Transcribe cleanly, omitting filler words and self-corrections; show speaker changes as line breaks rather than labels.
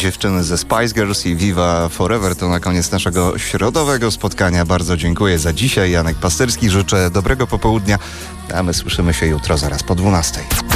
dziewczyny ze Spice Girls i Viva Forever to na koniec naszego środowego spotkania. Bardzo dziękuję za dzisiaj. Janek Pasterski, życzę dobrego popołudnia, a my słyszymy się jutro zaraz po 12:00.